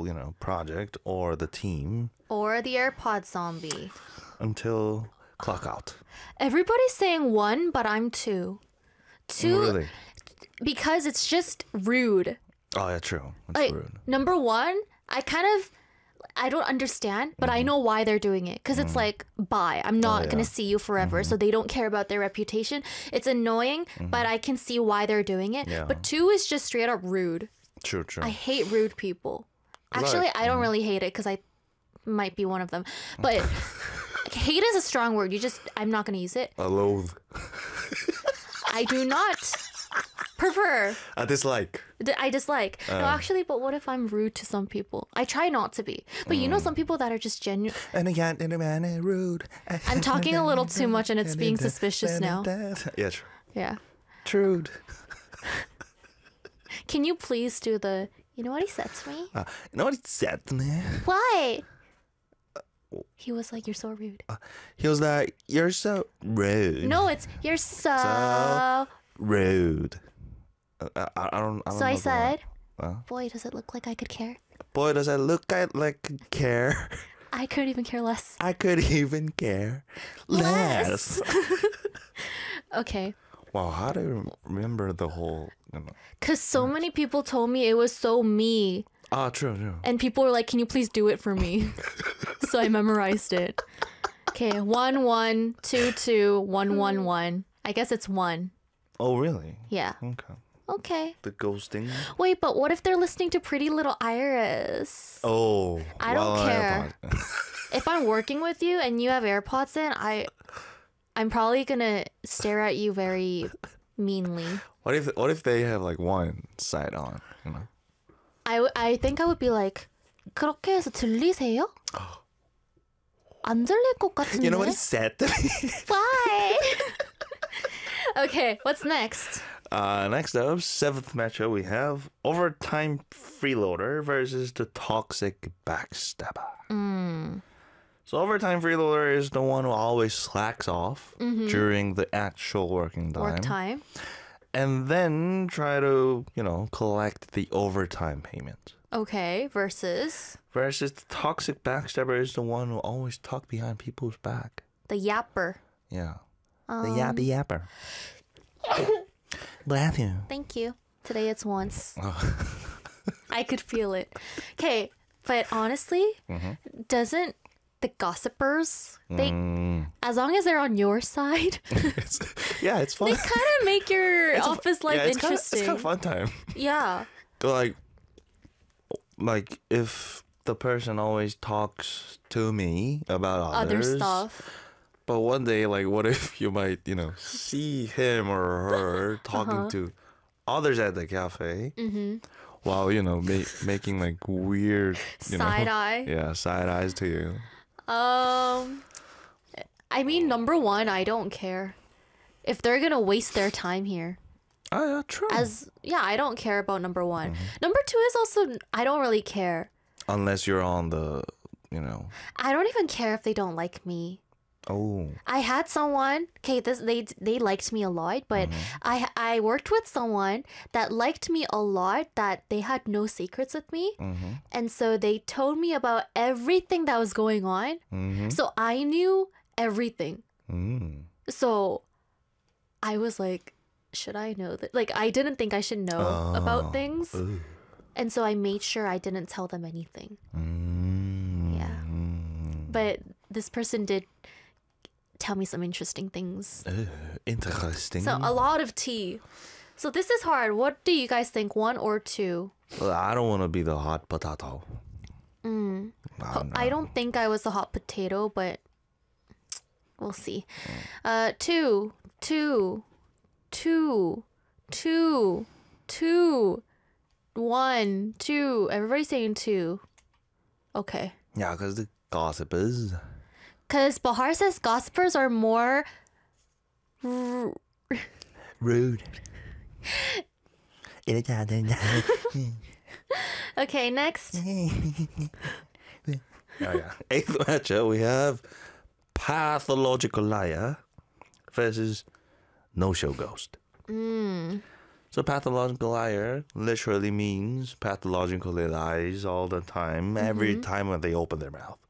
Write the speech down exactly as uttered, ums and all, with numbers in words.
you know, project or the team Or the AirPod zombie. until clock out. Everybody's saying one, but I'm two. Two Really? because it's just rude. Oh, yeah, true. That's Like rude. number one, I kind of I don't understand, but I know why they're doing it because it's like, bye. I'm not Oh, yeah. gonna see you forever, so they don't care about their reputation. It's annoying, but I can see why they're doing it. Yeah. But two is just straight up rude. True, true. I hate rude people. Like- Actually, I don't really hate it because I might be one of them. But hate is a strong word. You just I'm not gonna use it. I loathe. I do not prefer. I dislike. D- I dislike. no, actually, but what if I'm rude to some people? I try not to be. But you know some people that are just genuine. And again, and a man is rude. I'm talking a little too much and it's being suspicious now. Yeah, true. Yeah. True. Can you please do the, you know what he said to me? Uh, you know what he said to me? Why? He was like, you're so rude. He was like, "You're so rude." No, it's, you're so... So rude. Uh, I, I don't. I don't So know I the said, line. Uh, boy, does it look like I could care? Boy, does it look I like care. I couldn't even care less. I could even care less. Okay. Wow, how do you remember the whole? You know? Because so many people told me it was so me. Ah, true, true. And people were like, can you please do it for me? So I memorized it. Okay, one, one, two, two, one, one, one. I guess it's one. Oh, really? Yeah. Okay. Okay. The ghosting. Wait, but what if they're listening to Pretty Little Iris? Oh, I don't well, care. AirPods. If I'm working with you and you have AirPods in, I, I'm probably gonna stare at you very meanly. What if what if they have like one side on? You know. I, w- I think I would be like, 그렇게 해서 들리세요? 안 들릴 것 같은데? You know what he said to me? Why? Okay, what's next? Uh, next up, seventh matchup, we have Overtime Freeloader versus the Toxic Backstabber. Mm. So Overtime Freeloader is the one who always slacks off during the actual working time. Work time. And then try to, you know, collect the overtime payment. Okay, versus Versus the Toxic Backstabber is the one who always talk behind people's back. the yapper. Yeah. Um, the yappy yapper. Bless you. Thank you. Today it's once. I could feel it. Okay, but honestly, doesn't the gossipers, they, Mm. as long as they're on your side, It's, yeah, it's fun. they kind of make your It's a- office life yeah, it's kinda, interesting. it's kind of fun time. Yeah. Like, like if the person always talks to me about Other others, stuff. but one day, like, what if you might, you know, see him or her talking Uh-huh. to others at the cafe, Mm-hmm. while you know ma- making like weird, you Side know, eye. yeah, side eyes to you. Um, I mean, number one, I don't care if they're gonna waste their time here. Oh yeah, true. As yeah, I don't care about number one. Mm-hmm. Number two is also I don't really care. Unless you're on the, you know, I don't even care if they don't like me. oh, I had someone. Okay, this they they liked me a lot, but I I worked with someone that liked me a lot. That they had no secrets with me, mm-hmm, and so they told me about everything that was going on. mm-hmm, So I knew everything. mm. So I was like, should I know that? Like, I didn't think I should know Oh, about things. ooh. And so I made sure I didn't tell them anything. Mm. Yeah. But this person did tell me some interesting things. Uh, interesting. So a lot of tea. So this is hard. What do you guys think? One or two? Well, I don't want to be the hot potato. Mm. I don't know. I don't think I was the hot potato, but we'll see. Uh, two, two, two, two, two, one, two. Everybody's saying two. Okay. Yeah, because the gossipers. Because Bahar says gossipers are more. Rude. Okay, next. Oh, yeah. Eighth matchup, we have Pathological Liar versus No Show Ghost. Mm. So pathological liar literally means pathologically lies all the time, every time when they open their mouth.